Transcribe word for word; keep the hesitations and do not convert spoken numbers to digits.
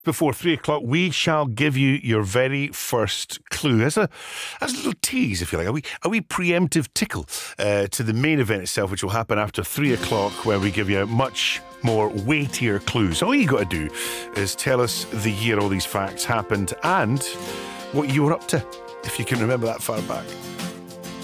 Before three o'clock, we shall give you your very first clue. As a, as a little tease, if you like, a wee, a wee preemptive tickle uh, to the main event itself, which will happen after three o'clock, where we give you much more weightier clues. All you got to do is tell us the year all these facts happened and what you were up to, if you can remember that far back.